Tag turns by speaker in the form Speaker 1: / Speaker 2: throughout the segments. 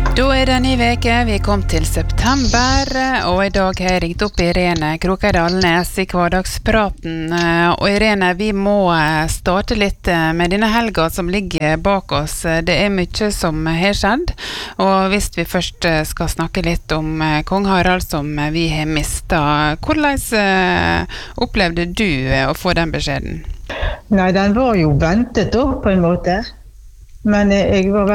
Speaker 1: Da det en ny veke, vi kom til september, og I dag har jeg ringt opp Irene Krokedalnes I hverdagspraten. Og Irene, vi må starte litt med denne helga som ligger bak oss. Det mye som har skjedd, og hvis vi først skal snakke litt om kong Harald som vi har mistet, hvordan opplevde du å få den beskjeden?
Speaker 2: Nei, den var jo ventet da, på en måte. Men jeg var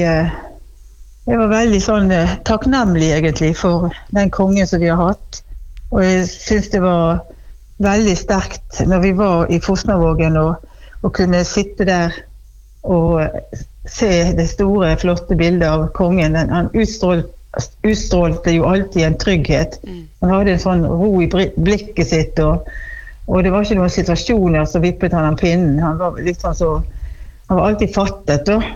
Speaker 2: veldig sånn takknemlig egentlig for den kongen som vi har hatt. Og jeg synes det var veldig sterkt når vi var I Fosnavågen og kunne sitte der og se det store, flotte bildet av kongen. Han utstrålte jo alltid en trygghet. Han hadde en sånn ro I blikket sitt, og det var ikke noen situasjoner så vippet han pinnen. Han var litt sånn så han var alltid fattet da.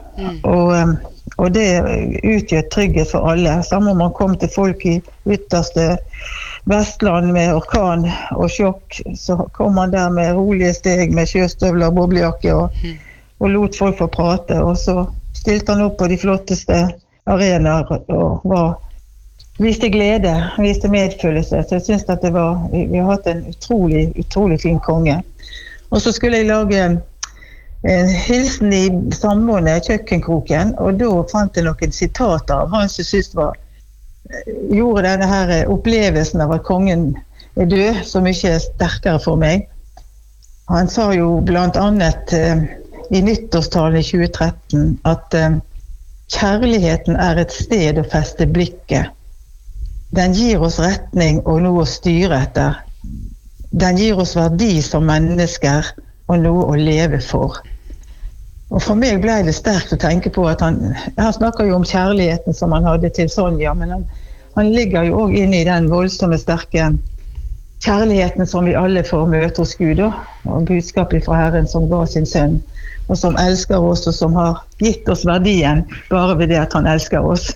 Speaker 2: Og det utgjør trygghet for alle. Samme om man kom til folk I ytterste Vestland med orkan og sjokk, så kom man der med rolige steg, med sjøstøvler og boblejakke og lot folk få prate. Og så stilte han opp på de flotteste arenaer og viste glede, viste medfølelse. Så jeg synes at vi har hatt en utrolig fin konge. Og så skulle jeg lage en hilsen I samvående kjøkkenkroken, og da fant jeg noen sitater av han som synes gjorde denne her opplevelsen av at kongen død så mye sterkere for meg. Han sa jo blant annet I nyttårstalen I 2013 at kjærligheten et sted å feste blikket. Den gir oss retning og noe å styre etter. Den gir oss verdi som mennesker og noe å leve for. Og for meg ble det sterkt å tenke på at han snakker jo om kjærligheten som han hadde til Sonja, men han ligger jo også inne I den voldsomme sterke kjærligheten som vi alle får møte hos Gud, og budskapet fra Herren som ga sin sønn, og som elsker oss, og som har gitt oss verdien bare ved det at han elsker oss.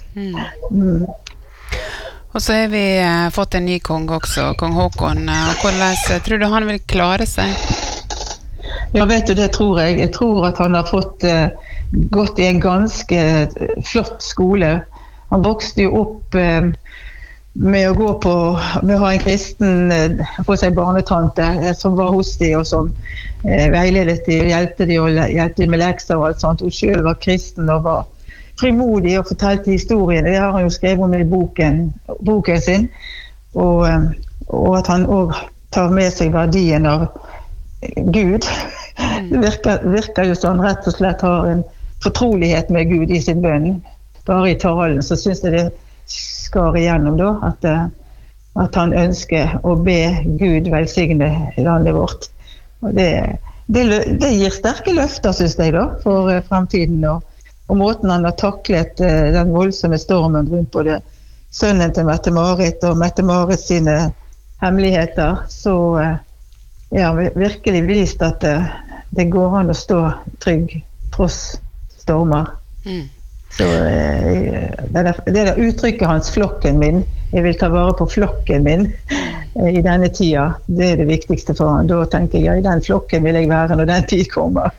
Speaker 1: Og så har vi fått en ny kong også, kong Håkon. Hvordan tror du han vil klare seg?
Speaker 2: Ja, vet du, det tror jeg. Jeg tror at han har gått I en ganske flott skole. Han vokste jo opp med å ha en kristen på seg barnetante som var hos de, og som veiledet de, hjelpte de med lekser og alt sånt. Hun selv var kristen og var frimodig og fortalte historien. Det har han jo skrevet om I boken sin. Og at han også tar med seg verdien av Gud. Det virker jo sånn rett og slett har en fortrolighet med Gud I sin bønn. Bare I talen så synes jeg det skar igjennom da, at han ønsker å be Gud velsigne landet vårt. Og det gir sterke løfter, synes jeg da, for fremtiden. Og måten han har taklet den voldsomme stormen rundt både sønnen til Mette-Marit og Mette-Marit sine hemmeligheter, så virkelig vist at det går an å stå trygg tross stormer. Så det der uttrykket hans, flokken min, jeg vil ta vare på flokken min I denne tida, det det viktigste for han. Da tenker jeg, I den flokken vil jeg være når den tid kommer.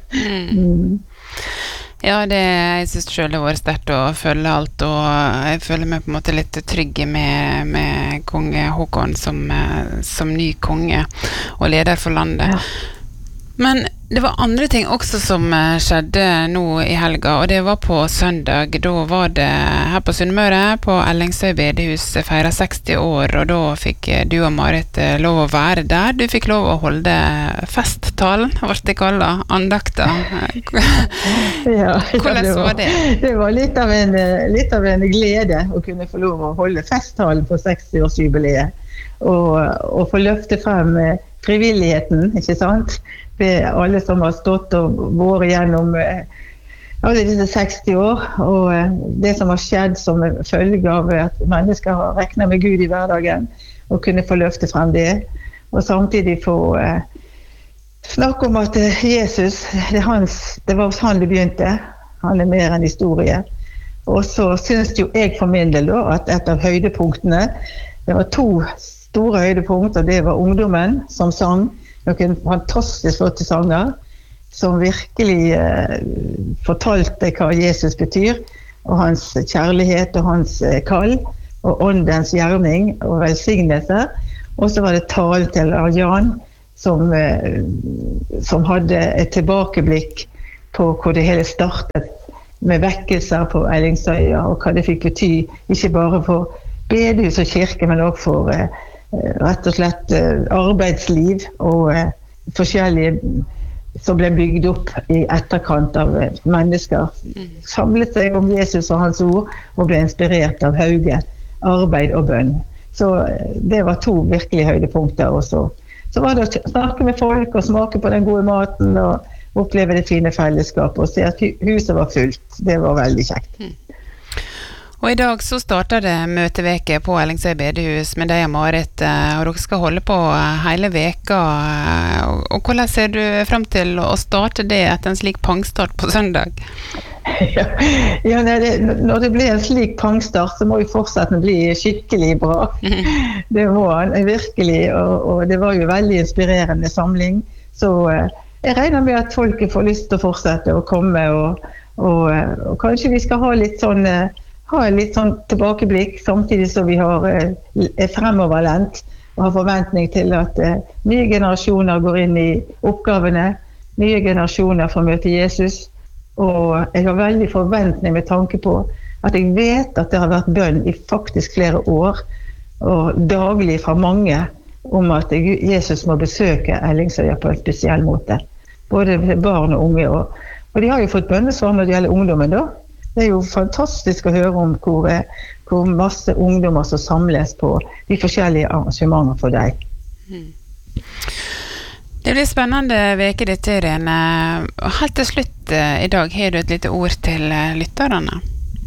Speaker 1: Ja, jeg synes selv det var sterkt å følge alt, og jeg føler meg på en måte litt trygg med kong Håkon som ny konge og leder for landet. Men det var andre ting også som skjedde nå I helga, og det var på søndag. Da var det her på Sunnmøre, på Ellingsøy bedehus, feiret 60 år, og da fikk du og Marit lov å være der. Du fikk lov å holde festtalen, ble det kallet, andakta. Hvordan var det?
Speaker 2: Det var litt av en glede å kunne få lov å holde festtalen på 60-årsjubileet, og få løfte frem frivilligheten, ikke sant? Det alle som har stått og vært gjennom alle disse 60 år, og det som har skjedd som følge av at mennesker har regnet med Gud I hverdagen, og kunne få løfte frem det, og samtidig få snakke om at Jesus, det var hos han det begynte, han mer enn historie. Og så synes jo jeg for min del da, at et av høydepunktene, det var 2 store høydepunkter, det var ungdommen som sang, noen fantastisk flotte sanger, som virkelig fortalte hva Jesus betyr, og hans kjærlighet og hans kall og åndens gjerning og velsignelse. Og så var det talen til Jan som hadde et tilbakeblikk på hvor det hele startet med vekkelser på Ellingsøya og hva det fikk bety, ikke bare for bedehus og kirke, men også for rett og slett arbeidsliv og forskjellige som ble bygd opp i etterkant av mennesker. Samlet seg om Jesus og hans ord og ble inspirert av Hauge, arbeid og bønn. Så det var 2 virkelige høydepunkter. Og så var det å snakke med folk og smake på den gode maten og oppleve det fine fellesskapet og se at huset var fullt. Det var veldig kjekt.
Speaker 1: Og i dag så starter det møteveke på Ellingsøy bedehus med deg og Marit, og dere skal holde på hele veka. Og hvordan ser du frem til å starte det etter en slik pangstart på søndag? Når det blir en slik pangstart, så må vi fortsette å bli skikkelig bra. Det må han virkelig, og det var jo veldig inspirerende samling. Så jeg regner med at folk får lyst til å fortsette å komme, og kanskje vi skal ha litt sånn tilbakeblikk, samtidig som vi er fremoverlent og har forventning til at nye generasjoner går inn i oppgavene, nye generasjoner får møte Jesus, og jeg har veldig forventning med tanke på at jeg vet at det har vært bønn i faktisk flere år, og daglig fra mange, om at Jesus må besøke Ellingsøya på en spesiell måte. Både barn og unge, og de har jo fått bønnesvar når det gjelder ungdommen da. Det er jo fantastisk å høre om hvor masse ungdommer som samles på de forskjellige arrangementer for deg. Det blir spennende veke dette, Irene. Helt til slutt i dag, har du et lite ord til lytterne?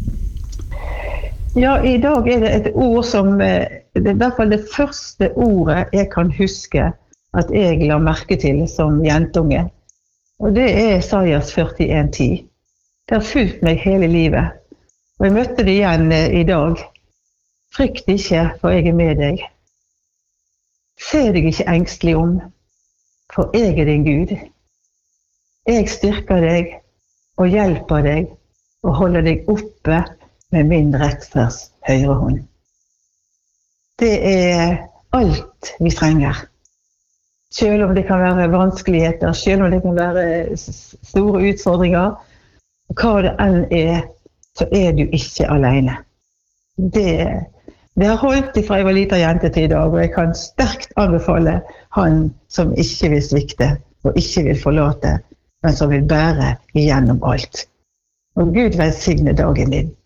Speaker 2: Ja, i dag er det et ord som, det er i hvert fall det første ordet jeg kan huske at jeg la merke til som jentunge. Og det er Esaias 41:10. Det har fulgt meg hele livet, og jeg møtte det igjen i dag. Frykt ikke, for jeg er med deg. Se deg ikke engstelig om, for jeg er din Gud. Jeg styrker deg og hjelper deg og holder deg oppe med min rettferds høyre hånd. Det er alt vi trenger. Selv om det kan være vanskeligheter, selv om det kan være store utfordringer, hva det enn er, så er du ikke alene. Det har holdt ifra jeg var liten jente til i dag, og jeg kan sterkt anbefale han som ikke vil svikte og ikke vil forlate, men som vil bære igjennom alt. Og Gud velsigne dagen din.